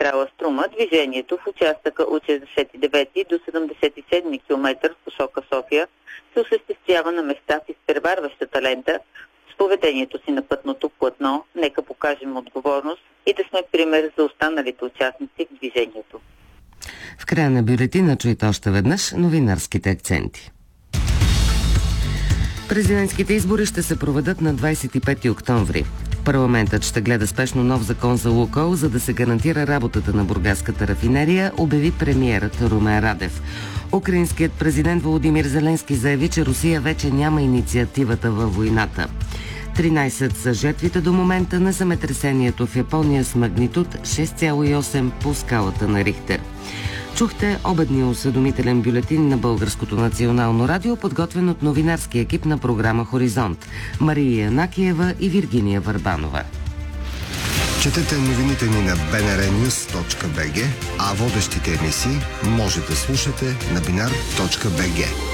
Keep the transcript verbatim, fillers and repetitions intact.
магистрала Струма движението в участъка от шестдесет и девети до седемдесет и седми километър в посока София се осъществява на места в изпреварващата лента. С поведението си на пътното платно нека покажем отговорност и да сме пример за останалите участници в движението. В края на бюлетина чуйте още веднъж новинарските акценти. Президентските избори ще се проведат на двадесет и пети октомври. Парламентът ще гледа спешно нов закон за Лукойл, за да се гарантира работата на бургаската рафинерия, обяви премиерът Румен Радев. Украинският президент Володимир Зеленски заяви, че Русия вече няма инициативата във войната. тринадесет са жертвите до момента на земетресението в Япония с магнитуд шест цяло и осем по скалата на Рихтер. Чухте обедния осведомителен бюлетин на Българското национално радио, подготвен от новинарски екип на програма Хоризонт. Мария Накиева и Виргиния Върбанова. Четете новините ни на би ен ар нюс точка би джи, а водещите емисии може да слушате на бинар точка би джи.